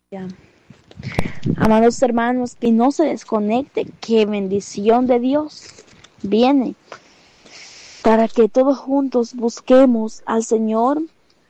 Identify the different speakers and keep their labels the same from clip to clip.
Speaker 1: Amados hermanos, que no se desconecte, que bendición de Dios viene para que todos juntos busquemos al Señor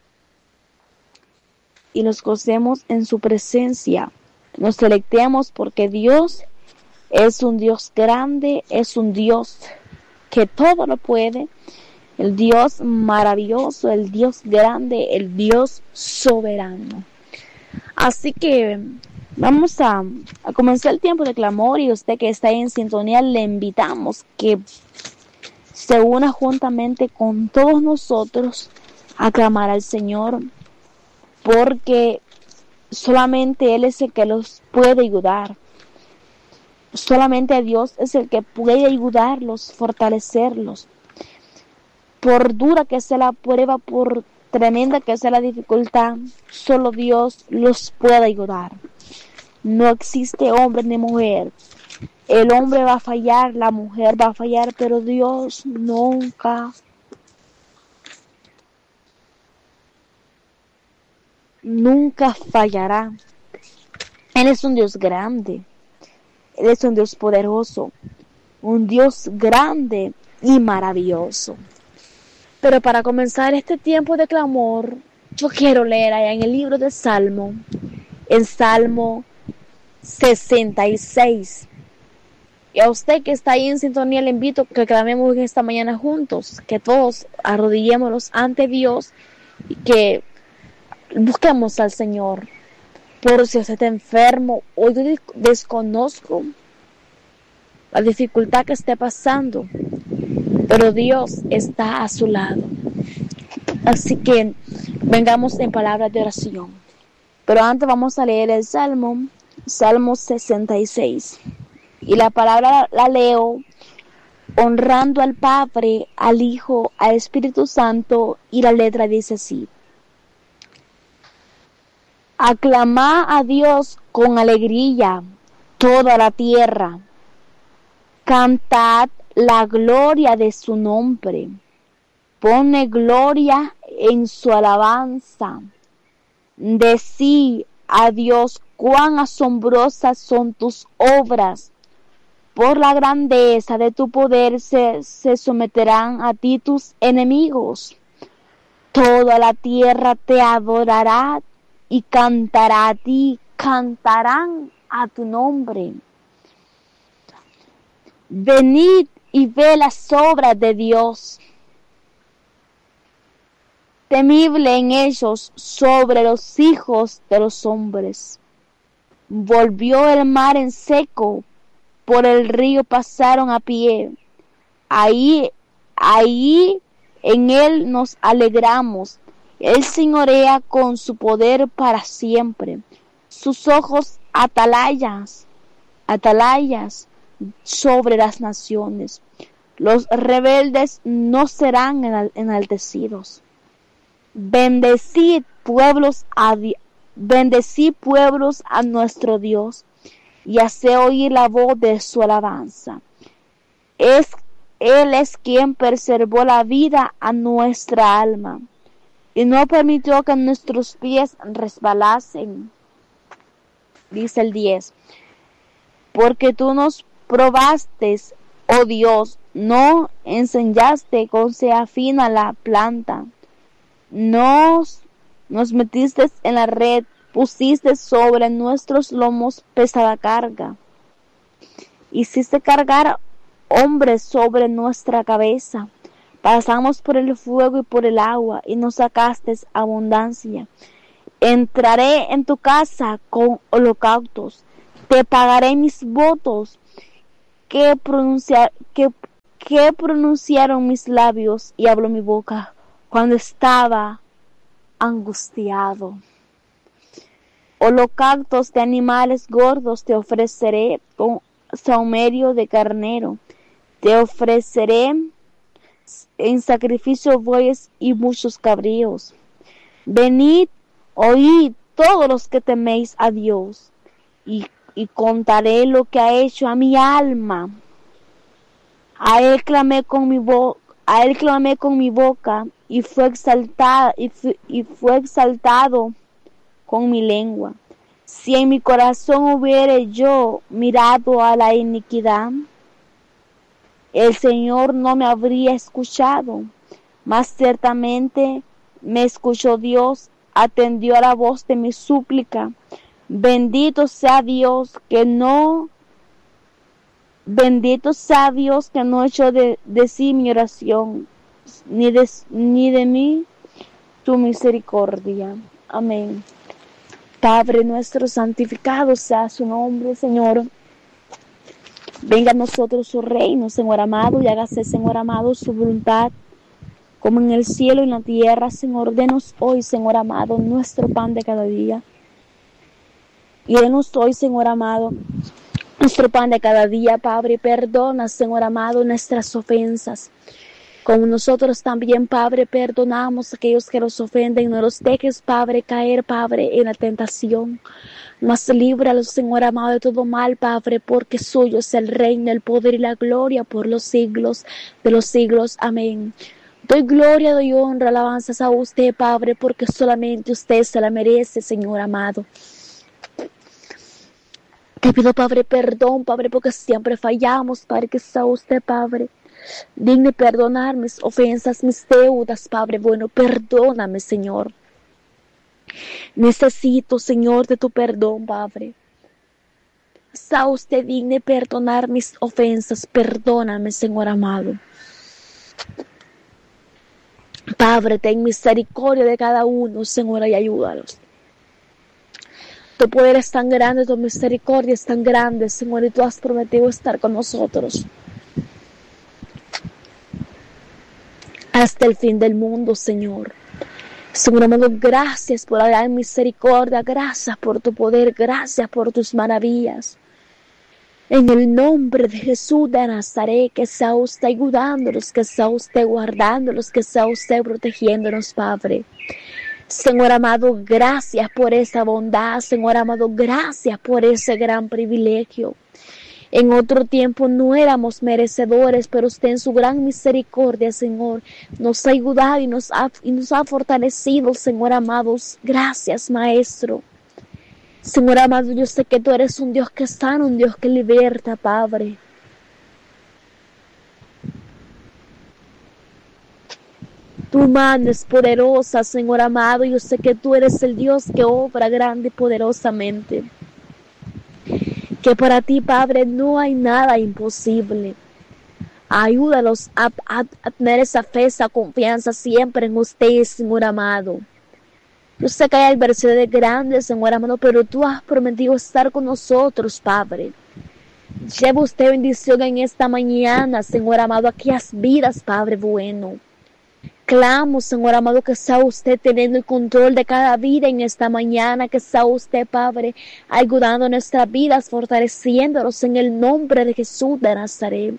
Speaker 1: y nos gocemos en su presencia. Nos deleitemos porque Dios es un Dios grande, es un Dios que todo lo puede, el Dios maravilloso, el Dios grande, el Dios soberano. Así que vamos a comenzar el tiempo de clamor, y usted que está en sintonía le invitamos que se una juntamente con todos nosotros a clamar al Señor, porque solamente Él es el que los puede ayudar. Solamente Dios es el que puede ayudarlos, fortalecerlos. Por dura que sea la prueba, por tremenda que sea la dificultad, solo Dios los puede ayudar. No existe hombre ni mujer. El hombre va a fallar, la mujer va a fallar, pero Dios nunca fallará. Él es un Dios grande. Él es un Dios poderoso. Un Dios grande y maravilloso. Pero para comenzar este tiempo de clamor, yo quiero leer allá en el libro de Salmo, en Salmo 66. Y a usted que está ahí en sintonía le invito a que clamemos esta mañana juntos, que todos arrodillémonos ante Dios y que busquemos al Señor. Por si usted está enfermo o yo desconozco la dificultad que esté pasando, pero Dios está a su lado. Así que vengamos en palabras de oración. Pero antes vamos a leer el Salmo 66. Y la palabra la leo honrando al Padre, al Hijo, al Espíritu Santo, y la letra dice así: aclamad a Dios con alegría, toda la tierra. Cantad la gloria de su nombre. Pone gloria en su alabanza. Decí a Dios cuán asombrosas son tus obras. Por la grandeza de tu poder se someterán a ti tus enemigos. Toda la tierra te adorará y cantará a ti, cantarán a tu nombre. Venid y ve las obras de Dios, temible en ellos sobre los hijos de los hombres. Volvió el mar en seco, por el río pasaron a pie. Ahí en él nos alegramos. Él señorea con su poder para siempre. Sus ojos atalayas sobre las naciones. Los rebeldes no serán enaltecidos. Bendecid pueblos a nuestro Dios, y hace oír la voz de su alabanza. Él es quien preservó la vida a nuestra alma, y no permitió que nuestros pies resbalasen. Dice el 10. Porque tú nos probaste, oh Dios, no enseñaste con sea fina la planta. Nos metiste en la red, pusiste sobre nuestros lomos pesada carga. Hiciste cargar hombres sobre nuestra cabeza. Pasamos por el fuego y por el agua, y nos sacaste abundancia. Entraré en tu casa con holocaustos. Te pagaré mis votos que pronunciaron mis labios y habló mi boca cuando estaba angustiado. Holocaustos de animales gordos te ofreceré con sahumerio de carnero. Te ofreceré en sacrificio bueyes y muchos cabríos. Venid, oíd todos los que teméis a Dios, y contaré lo que ha hecho a mi alma. A él clamé con mi boca, y fue exaltado con mi lengua. Si en mi corazón hubiere yo mirado a la iniquidad, el Señor no me habría escuchado, mas ciertamente me escuchó Dios, atendió a la voz de mi súplica. Bendito sea Dios que no echó de sí mi oración, ni de mí tu misericordia. Amén. Padre nuestro, santificado sea su nombre, Señor. Venga a nosotros su reino, Señor amado, y hágase, Señor amado, su voluntad, como en el cielo y en la tierra. Señor, denos hoy, Señor amado, nuestro pan de cada día. Y denos hoy, Señor amado, nuestro pan de cada día, Padre. Perdona, Señor amado, nuestras ofensas, como nosotros también, Padre, perdonamos a aquellos que nos ofenden. No los dejes, Padre, caer, Padre, en la tentación, mas líbralos, Señor amado, de todo mal, Padre, porque suyo es el reino, el poder y la gloria por los siglos de los siglos. Amén. Doy gloria, doy honra, alabanzas a usted, Padre, porque solamente usted se la merece, Señor amado. Te pido, Padre, perdón, Padre, porque siempre fallamos, Padre, que sea usted, Padre. Digne perdonar mis ofensas, mis deudas, Padre bueno, perdóname, Señor. Necesito, Señor, de tu perdón, Padre. Sea usted digne perdonar mis ofensas, perdóname, Señor amado. Padre, ten misericordia de cada uno, Señor, y ayúdalos. Tu poder es tan grande, tu misericordia es tan grande, Señor, y tú has prometido estar con nosotros hasta el fin del mundo, Señor. Señor amado, gracias por la gran misericordia, gracias por tu poder, gracias por tus maravillas. En el nombre de Jesús de Nazaret, que sea usted ayudándonos, que sea usted guardándonos, que sea usted protegiéndonos, Padre. Señor amado, gracias por esa bondad, Señor amado, gracias por ese gran privilegio. En otro tiempo no éramos merecedores, pero usted en su gran misericordia, Señor, nos ha ayudado y nos ha fortalecido, Señor amado. Gracias, Maestro. Señor amado, yo sé que tú eres un Dios que sana, un Dios que liberta, Padre. Tu mano es poderosa, Señor amado. Yo sé que tú eres el Dios que obra grande y poderosamente. Que para ti, Padre, no hay nada imposible. Ayúdalos a tener esa fe, esa confianza siempre en usted, Señor amado. Yo sé que hay adversidades grandes, Señor amado, pero tú has prometido estar con nosotros, Padre. Lleva usted bendición en esta mañana, Señor amado, a aquellas vidas, Padre bueno. Clamo, Señor amado, que sea usted teniendo el control de cada vida en esta mañana, que sea usted, Padre, ayudando nuestras vidas, fortaleciéndonos en el nombre de Jesús de Nazaret.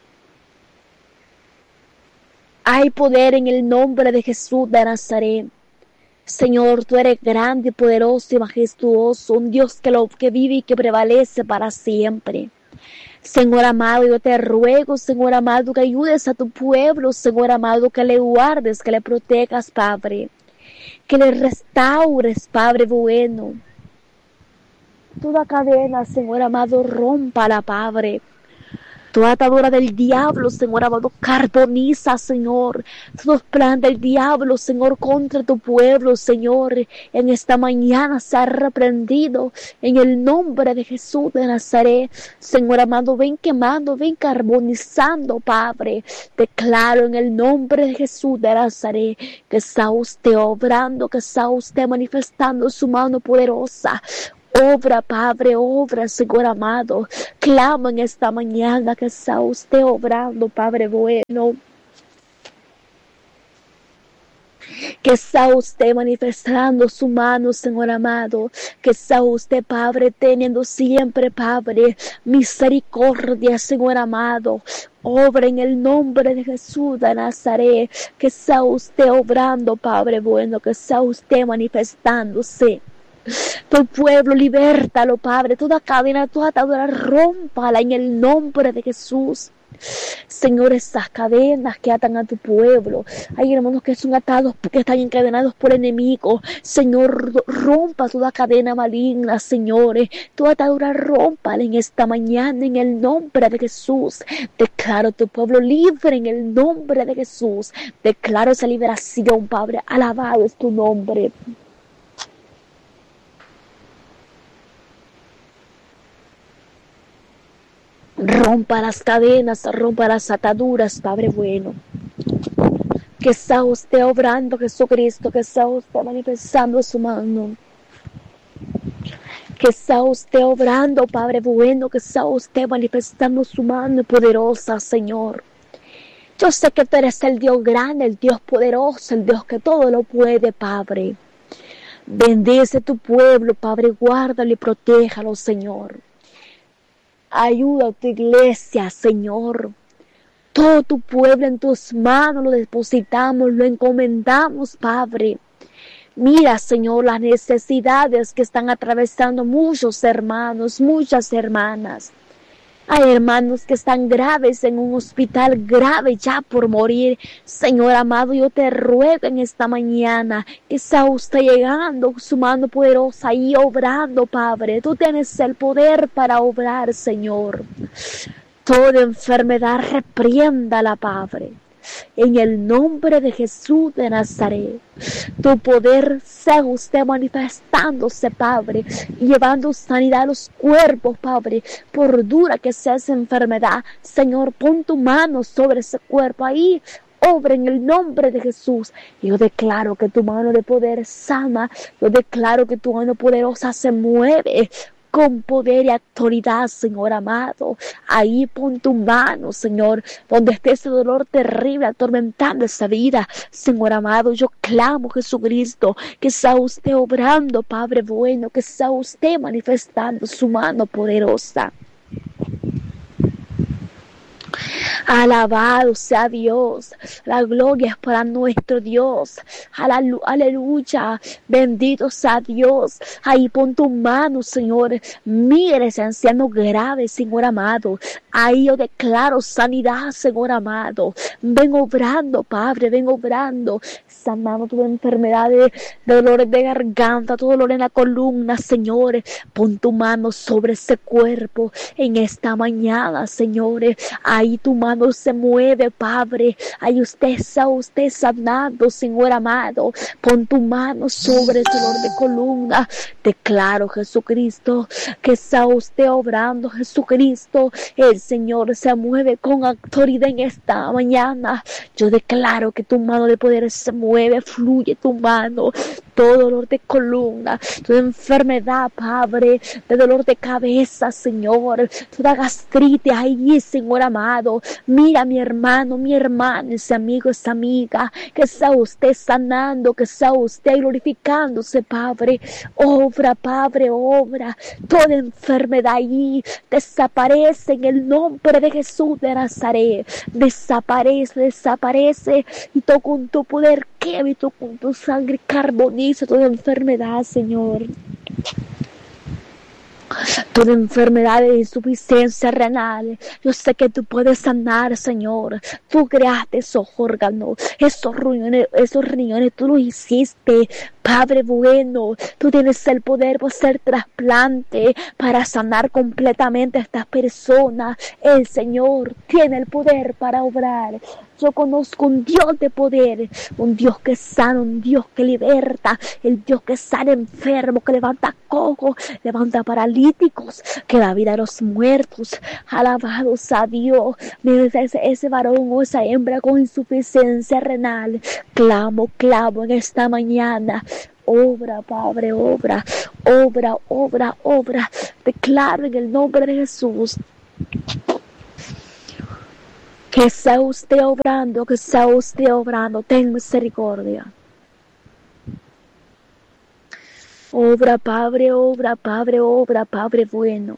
Speaker 1: Hay poder en el nombre de Jesús de Nazaret. Señor, tú eres grande, poderoso y majestuoso, un Dios que vive y que prevalece para siempre. Señor amado, yo te ruego, Señor amado, que ayudes a tu pueblo, Señor amado, que le guardes, que le protejas, Padre, que le restaures, Padre bueno. Toda cadena, Señor amado, rómpala, Padre. Toda atadura del diablo, Señor amado, carboniza, Señor. Todo plan del diablo, Señor, contra tu pueblo, Señor, en esta mañana se ha reprendido en el nombre de Jesús de Nazaret. Señor amado, ven quemando, ven carbonizando, Padre. Declaro en el nombre de Jesús de Nazaret que está usted obrando, que está usted manifestando su mano poderosa. Obra, Padre, obra, Señor amado. Clamo en esta mañana que sea usted obrando, Padre bueno. Que sea usted manifestando su mano, Señor amado. Que sea usted, Padre, teniendo siempre, Padre, misericordia, Señor amado. Obra en el nombre de Jesús de Nazaret. Que sea usted obrando, Padre bueno. Que sea usted manifestándose. Tu pueblo, libértalo, Padre. Toda cadena, toda atadura, rómpala en el nombre de Jesús. Señor, esas cadenas que atan a tu pueblo. Hay hermanos que son atados, que están encadenados por enemigos. Señor, rompa toda cadena maligna, señores. Toda atadura, rómpala en esta mañana, en el nombre de Jesús. Declaro tu pueblo libre en el nombre de Jesús. Declaro esa liberación, Padre. Alabado es tu nombre. Rompa las cadenas, rompa las ataduras, Padre bueno. Que sea usted obrando, Jesucristo, que sea usted manifestando su mano. Que sea usted obrando, Padre bueno, que sea usted manifestando su mano poderosa, Señor. Yo sé que tú eres el Dios grande, el Dios poderoso, el Dios que todo lo puede, Padre. Bendice tu pueblo, Padre, guárdalo y protéjalo, Señor. Ayuda a tu iglesia, Señor. Todo tu pueblo en tus manos lo depositamos, lo encomendamos, Padre. Mira, Señor, las necesidades que están atravesando muchos hermanos, muchas hermanas. Hay hermanos que están graves en un hospital, grave ya por morir. Señor amado, yo te ruego en esta mañana que sea usted llegando, su mano poderosa y obrando, Padre. Tú tienes el poder para obrar, Señor. Toda enfermedad repriéndala, Padre. En el nombre de Jesús de Nazaret, tu poder sea usted manifestándose, Padre, y llevando sanidad a los cuerpos, Padre, por dura que sea esa enfermedad. Señor, pon tu mano sobre ese cuerpo ahí. Obra en el nombre de Jesús. Yo declaro que tu mano de poder sana. Yo declaro que tu mano poderosa se mueve con poder y autoridad, Señor amado. Ahí pon tu mano, Señor, donde esté ese dolor terrible atormentando esa vida, Señor amado. Yo clamo, Jesucristo, que sea usted obrando, Padre bueno, que sea usted manifestando su mano poderosa. Alabado sea Dios, la gloria es para nuestro Dios. Aleluya, bendito sea Dios. Ahí pon tu mano, Señor. Mire ese anciano grave, Señor amado. Ahí yo declaro sanidad, Señor amado. Ven obrando, Padre, ven obrando. Sanando toda enfermedad de dolores de garganta, todo dolor en la columna, Señor. Pon tu mano sobre ese cuerpo en esta mañana, Señor. Ahí tu mano se mueve, Padre. Ahí usted sanando, Señor amado. Pon tu mano sobre el dolor de columna. Declaro, Jesucristo, que sea usted obrando, Jesucristo. El Señor se mueve con autoridad en esta mañana. Yo declaro que tu mano de poder se mueve, fluye tu mano. Todo dolor de columna, toda enfermedad, Padre, de dolor de cabeza, Señor, toda gastritis ahí, Señor amado. Mira mi hermano, mi hermana, ese amigo, esa amiga, que sea usted sanando, que sea usted glorificándose, Padre. Obra, Padre, obra. Toda enfermedad ahí desaparece en el nombre de Jesús de Nazaret. Desaparece, desaparece. Y tú con tu poder quema y tú con tu sangre carboniza toda enfermedad, Señor. Toda enfermedad de insuficiencia renal. Yo sé que tú puedes sanar, Señor. Tú creaste esos órganos, esos riñones, tú los hiciste. Padre bueno, tú tienes el poder para hacer trasplante, para sanar completamente a estas personas. El Señor tiene el poder para obrar. Yo conozco un Dios de poder, un Dios que sana, un Dios que liberta, el Dios que sana enfermos, que levanta cojos, levanta paralíticos, que da vida a los muertos. Alabados a Dios. Ese varón o esa hembra con insuficiencia renal, clamo en esta mañana. Obra, Padre, obra. Declaro en el nombre de Jesús. Que sea usted obrando, ten misericordia. Obra, Padre bueno.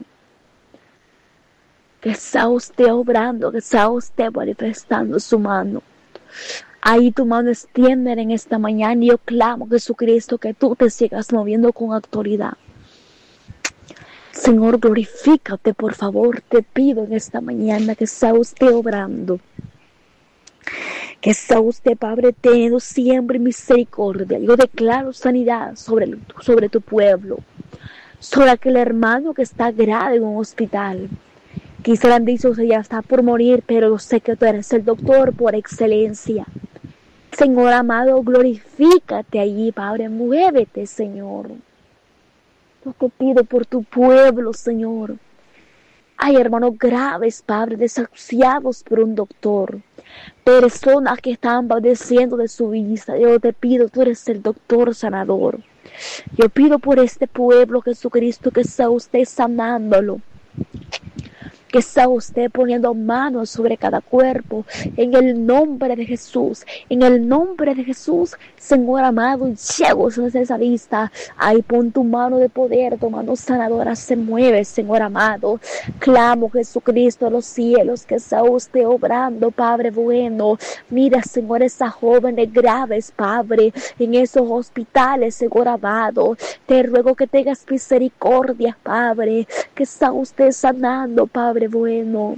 Speaker 1: Que sea usted obrando, que sea usted manifestando su mano. Ahí tu mano extiende en esta mañana y yo clamo, Jesucristo, que tú te sigas moviendo con autoridad. Señor, glorifícate, por favor, te pido en esta mañana que sea usted obrando. Que sea usted, Padre, teniendo siempre misericordia. Yo declaro sanidad sobre tu pueblo, sobre aquel hermano que está grave en un hospital. Quizá le han dicho que ya está por morir, pero yo sé que tú eres el doctor por excelencia. Señor amado, glorifícate allí, Padre, muévete, Señor. Yo te pido por tu pueblo, Señor. Hay hermanos graves, Padre, desahuciados por un doctor. Personas que están padeciendo de su vista. Yo te pido, tú eres el doctor sanador. Yo pido por este pueblo, Jesucristo, que sea usted sanándolo. Que sea usted poniendo manos sobre cada cuerpo, en el nombre de Jesús, en el nombre de Jesús, Señor amado, llego desde esa vista, ahí pon tu mano de poder, tu mano sanadora se mueve, Señor amado, clamo Jesucristo a los cielos, que sea usted obrando, Padre bueno, mira Señor, esas jóvenes graves, Padre, en esos hospitales, Señor amado, te ruego que tengas misericordia, Padre, que sea usted sanando, Padre bueno.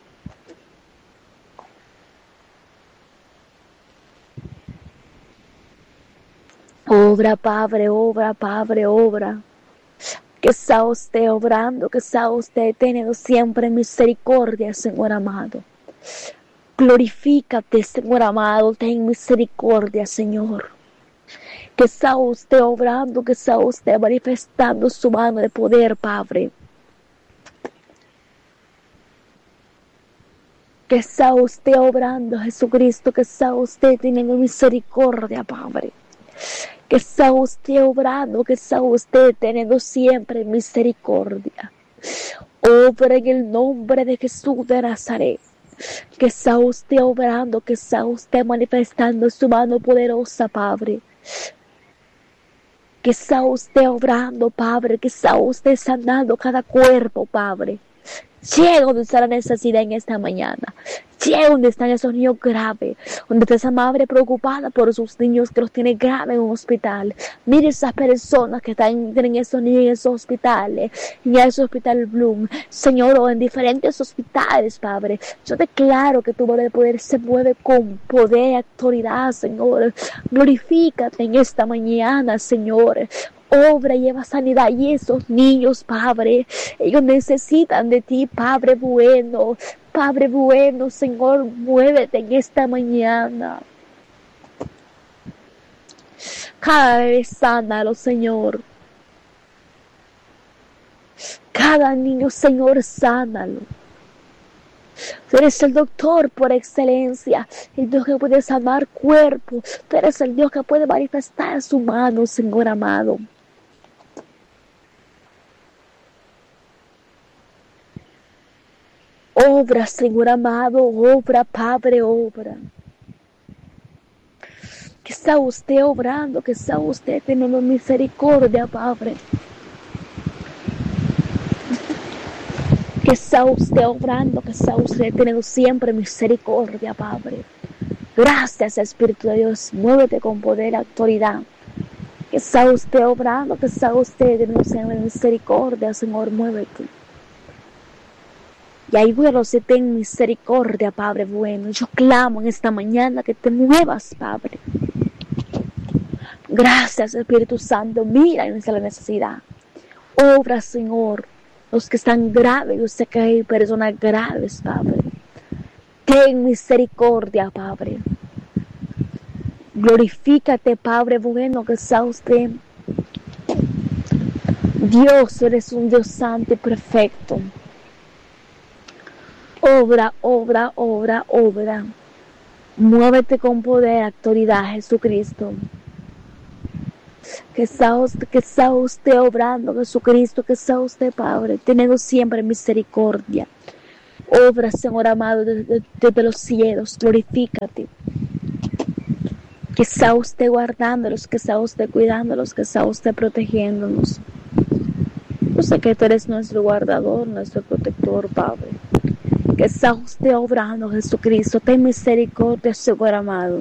Speaker 1: Obra, Padre, obra, Padre, obra. Que sea usted obrando, que sea usted teniendo siempre misericordia, Señor amado. Glorifícate, Señor amado, ten misericordia, Señor. Que sea usted obrando, que sea usted manifestando su mano de poder, Padre. Que sea usted obrando, Jesucristo, que sea usted teniendo misericordia, Padre. Que sea usted obrando, que sea usted teniendo siempre misericordia. Obra en el nombre de Jesús de Nazaret. Que sea usted obrando, que sea usted manifestando su mano poderosa, Padre. Que sea usted obrando, Padre, que sea usted sanando cada cuerpo, Padre. Llega donde está la necesidad en esta mañana. Llega donde están esos niños graves. Donde está esa madre preocupada por sus niños que los tiene graves en un hospital. Mire esas personas que tienen esos niños en esos hospitales. En ese hospital Bloom. Señor, o en diferentes hospitales, Padre. Yo declaro que tu poder se mueve con poder y autoridad, Señor. Glorifícate en esta mañana, Señor. Obra, lleva sanidad y esos niños, Padre, ellos necesitan de ti, Padre bueno, Señor, muévete en esta mañana. Cada vez sánalo, Señor. Cada niño, Señor, sánalo. Tú eres el doctor por excelencia, el Dios que puede sanar cuerpos. Tú eres el Dios que puede manifestar su mano, Señor amado. Obra, Señor amado, obra, Padre, obra. Que sea usted obrando, que sea usted teniendo misericordia, Padre. Que sea usted obrando, que sea usted teniendo siempre misericordia, Padre. Gracias, Espíritu de Dios, muévete con poder y autoridad. Que sea usted obrando, que sea usted teniendo siempre misericordia, Señor, muévete. Y ahí bueno, si ten misericordia, Padre bueno. Yo clamo en esta mañana que te muevas, Padre. Gracias, Espíritu Santo. Mira nuestra necesidad. Obra, Señor. Los que están graves, yo sé que hay personas graves, Padre. Ten misericordia, Padre. Glorifícate, Padre bueno, que sea usted. Dios, eres un Dios santo y perfecto. Obra, obra, obra, obra. Muévete con poder, autoridad, Jesucristo. Que sea usted obrando, Jesucristo, que sea usted, Padre, teniendo siempre misericordia. Obra, Señor amado, desde los cielos, glorifícate. Que sea usted guardándolos, que sea usted cuidándolos, que sea usted protegiéndonos. Yo sé que tú eres nuestro guardador, nuestro protector, Padre. Que sea usted obrando, Jesucristo. Ten misericordia, Señor amado.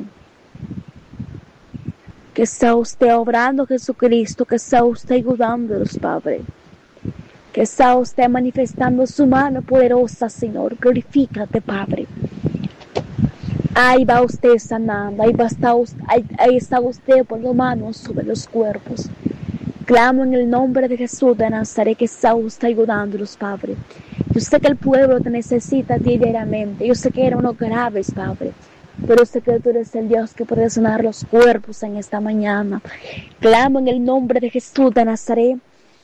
Speaker 1: Que sea usted obrando, Jesucristo. Que sea usted ayudándolos, Padre. Que está usted manifestando su mano poderosa, Señor. Glorifícate, Padre. Ahí va usted sanando, ahí está usted poniendo manos sobre los cuerpos. Clamo en el nombre de Jesús de Nazaret, que está usted ayudándolos, Padre. Yo sé que el pueblo te necesita diariamente. Yo sé que eran unos graves, Padre. Pero sé que tú eres el Dios que puede sanar los cuerpos en esta mañana. Clamo en el nombre de Jesús de Nazaret,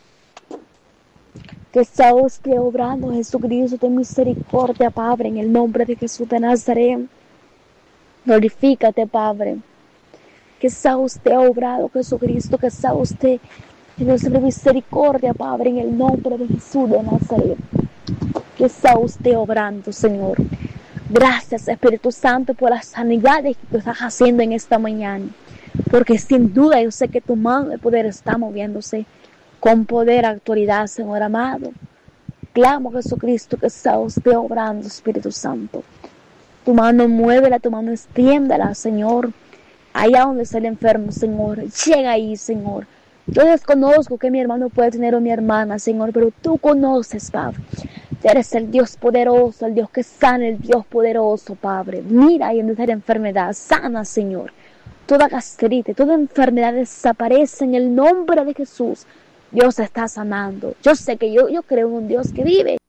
Speaker 1: que está usted obrando, Jesucristo, de misericordia, Padre, en el nombre de Jesús de Nazaret. Glorifícate, Padre. Que sea usted obrado, Jesucristo, que sea usted en nuestra misericordia, Padre, en el nombre de Jesús de Nazaret. Que sea usted obrando, Señor. Gracias, Espíritu Santo, por las sanidades que tú estás haciendo en esta mañana. Porque sin duda yo sé que tu mano de poder está moviéndose con poder, autoridad, Señor amado. Clamo, Jesucristo, que sea usted obrando, Espíritu Santo. Tu mano muévela, tu mano extiéndela, Señor. Allá donde está el enfermo, Señor. Llega ahí, Señor. Yo desconozco que mi hermano puede tener o mi hermana, Señor, pero tú conoces, Padre. Eres el Dios poderoso, el Dios que sana, el Dios poderoso, Padre. Mira ahí donde está la enfermedad. Sana, Señor. Toda gastritis, toda enfermedad desaparece en el nombre de Jesús. Dios está sanando. Yo sé que yo creo en un Dios que vive.